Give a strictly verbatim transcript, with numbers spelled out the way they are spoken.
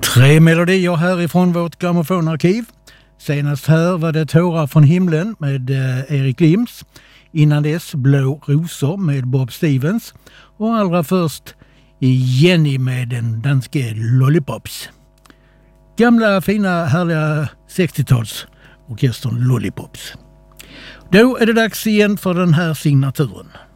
Tre melodier härifrån vårt grammofonarkiv. Senast här var det Tårar från himlen med eh, Erik Lims. Innan dess Blå rosor med Bob Stevens. Och allra först Jenny med den danske Lollipops. Gamla fina härliga sextiotalsorkestern Lollipops. Då är det dags igen för den här signaturen.